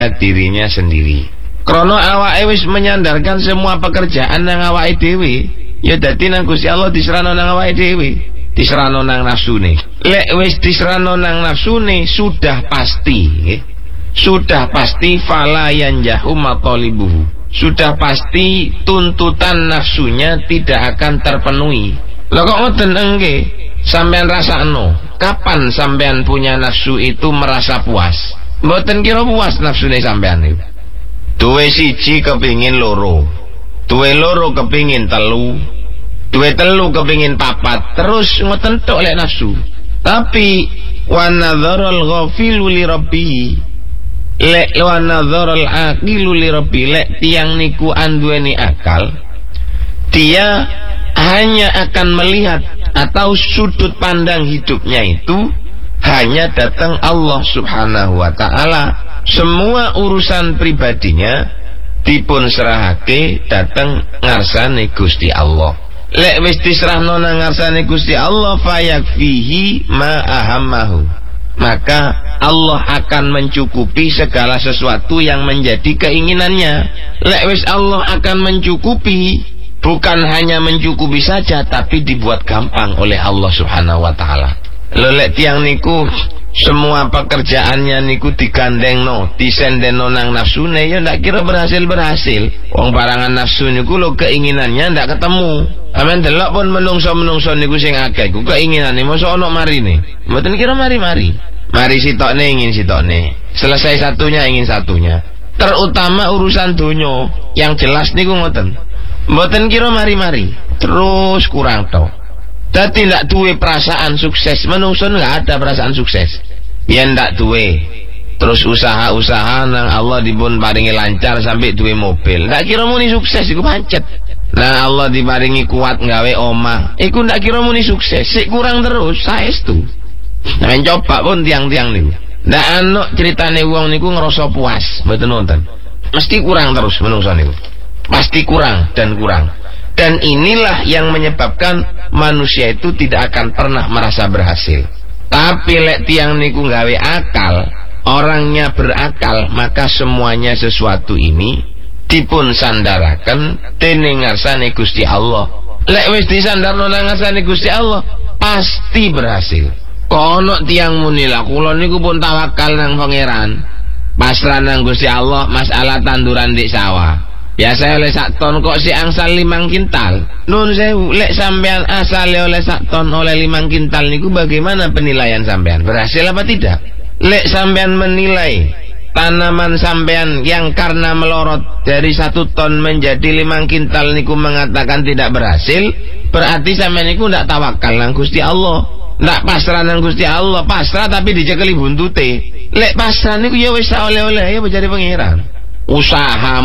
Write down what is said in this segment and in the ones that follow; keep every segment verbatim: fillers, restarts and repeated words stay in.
dirinya sendiri. Krono awake wis menyandarkan semua pekerjaan nang awake dhewe, ya dadi nang Gusti Allah diserano nang awake dhewe, diserano nang nafsune. Lek wis diserano nang nafsune sudah pasti, nggih. Sudah pasti fala yanjahu matalibuhu. Sudah pasti tuntutan nafsunya tidak akan terpenuhi. Lah kok ngoten nggih? Sampean rasakno, kapan sampean punya nafsu itu merasa puas? Mboten kira puas nafsune sampean niku. Duwe siji kepingin loro, duwe loro kepingin telu, duwe telu kepingin papat, terus ngoten tok lek nafsu. Tapi wa nadharul ghafilu li rabbih, lek wa nadharul aqilu li rabbih, lek tiang niku anduweni akal, dia hanya akan melihat atau sudut pandang hidupnya itu hanya datang Allah subhanahu wa ta'ala. Semua urusan pribadinya dipun serahake datang ngarsane Gusti Allah. Lek wis diserahno nang ngarsane Gusti Allah fayakfihi ma ahammahu, maka Allah akan mencukupi segala sesuatu yang menjadi keinginannya. Lek wis Allah akan mencukupi, bukan hanya mencukupi saja, tapi dibuat gampang oleh Allah subhanahu wa ta'ala. Lek tiang niku semua pekerjaannya niku digandeng no, disendeno nang nafsune, ya ndak kira berhasil-berhasil. Wong barangan nafsu niku lo keinginannya ndak ketemu. Amen delok pun menungso-menungso niku sing akeh ku keinginane mosok ono marine. Mboten kira mari-mari. Mari sitokne ingin sitokne. Selesai satunya ingin satunya. Terutama urusan donya yang jelas niku ngoten. Mboten kira mari-mari. Terus kurang to. Dadi ndak duwe perasaan sukses, menungso nggak ada perasaan sukses. Yen ndak duwe, terus usaha-usaha nang Allah dipun paringi lancar sampai duwe mobil, ndak kira muni sukses iku pancet. Nah Allah diparingi kuat nggawe omah, iku ndak kira muni sukses, sik kurang terus saestu. Nah coba pun tiang-tiang niku. Ndak ana critane wong niku ngerasa puas, mboten wonten. Mesti kurang terus menungso niku. Pasti kurang dan kurang. Dan inilah yang menyebabkan manusia itu tidak akan pernah merasa berhasil. Tapi lek tiang niku gawe akal, orangnya berakal, maka semuanya sesuatu ini dipun sandaraken dening ngarsane Gusti Allah. Lek wis disandarno nang ngarsane Gusti Allah, pasti berhasil. Kono tiang muni lah, kula niku pun tawakal nang pangeran, pasrah nang Gusti Allah masalah tanduran di sawah. Biasa oleh sak ton kok si angsal limang kintal. Nun sewu, lek sampean asal oleh sak ton oleh limang kintal niku bagaimana penilaian sampean? Berhasil apa tidak? Lek sampean menilai tanaman sampean yang karena melorot dari satu ton menjadi limang kintal niku mengatakan tidak berhasil, berarti sampean niku ndak tawakal nang Gusti Allah, ndak pasrah nang Gusti Allah. Pasrah tapi dijekeli buntute. Lek pasrah niku ya wis oleh-oleh ya jadi pangeran. Usaha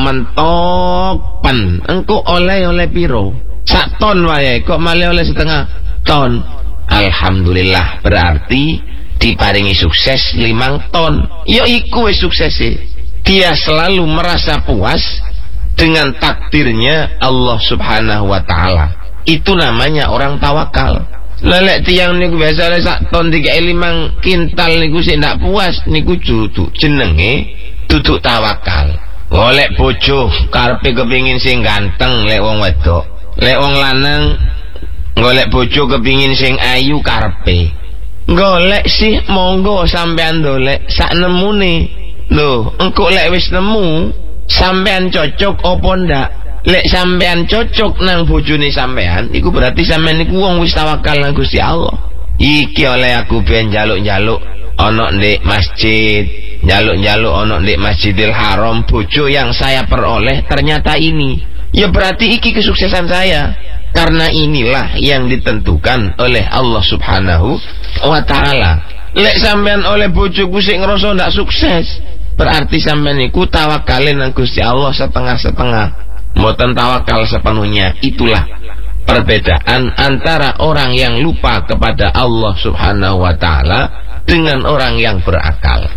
mentok pen engko oleh-oleh piro? Sak ton wae kok malah oleh setengah ton. Alhamdulillah, berarti diparingi sukses limang ton. Ya iku wis sukses sih. Dia selalu merasa puas dengan takdirnya Allah subhanahu wa ta'ala. Itu namanya orang tawakal. Lelek tiang niku biasa oleh sak ton tiga limang kintal niku sih ndak puas, niku dudu jenenge duduk tawakal. Golek bojo karepe kepingin sing ganteng lek wong wedok. Lek wong lanang golek bojo kepingin sing ayu karepe. Golek sih monggo sampean dolek sak nemune. Lho, engko lek wis nemu sampean cocok apa ndak? Lek sampean cocok nang bojone sampean, iku berarti sampean niku wong wis tawakal nang Gusti Allah. Iki oleh aku ben njaluk-njaluk ana ndek masjid, njaluk-njaluk ana ndek Masjidil Haram, bojo yang saya peroleh ternyata ini. Ya berarti iki kesuksesan saya. Karena inilah yang ditentukan oleh Allah Subhanahu wa ta'ala. Lek sampean oleh bojoku sing ngrasa ndak sukses, berarti sampean niku tawakalin nang Gusti Allah setengah-setengah, mboten tawakal sepenuhnya. Itulah perbedaan antara orang yang lupa kepada Allah Subhanahu wa ta'ala dengan orang yang berakal.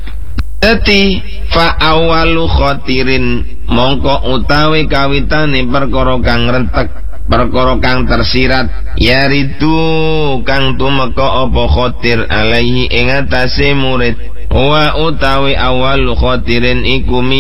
Dadi fa awalu khotirin, mongko utawi kawitane perkara kang rentek, perkara kang tersirat, yaridu kang tumeka apa khotir alaihi ing atase murid, wa utawi awal khatirin iku